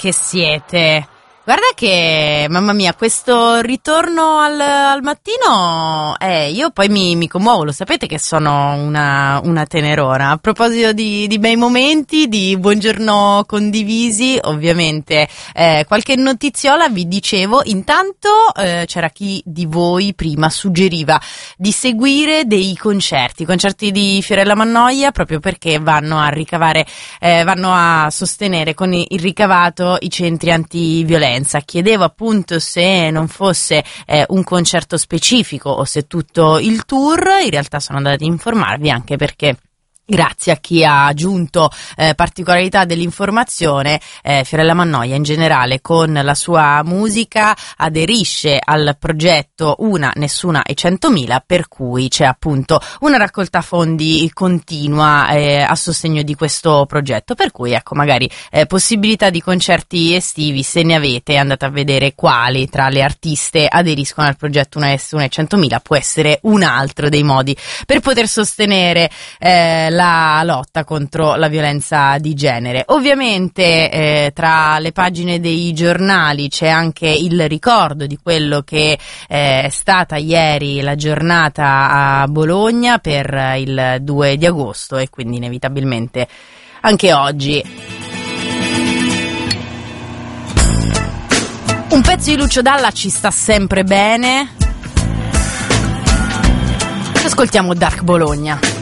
che siete. Guarda che, mamma mia, questo ritorno al mattino, io poi mi commuovo, lo sapete che sono una tenerona. A proposito di bei momenti, di buongiorno condivisi, ovviamente, qualche notiziola vi dicevo. Intanto c'era chi di voi prima suggeriva di seguire dei concerti di Fiorella Mannoia, proprio perché vanno a ricavare, vanno a sostenere con il ricavato i centri antiviolenza. Chiedevo appunto se non fosse un concerto specifico o se tutto il tour. In realtà sono andata ad informarvi, anche perché grazie a chi ha aggiunto particolarità dell'informazione, Fiorella Mannoia in generale con la sua musica aderisce al progetto Una, Nessuna e 100.000, per cui c'è appunto una raccolta fondi continua a sostegno di questo progetto, per cui ecco, magari possibilità di concerti estivi, se ne avete, andate a vedere quali tra le artiste aderiscono al progetto Una, Nessuna e 100.000, può essere un altro dei modi per poter sostenere la lotta contro la violenza di genere. Ovviamente tra le pagine dei giornali c'è anche il ricordo di quello che è stata ieri la giornata a Bologna per il 2 di agosto e quindi inevitabilmente anche oggi. Un pezzo di Lucio Dalla ci sta sempre bene. Ascoltiamo Dark Bologna.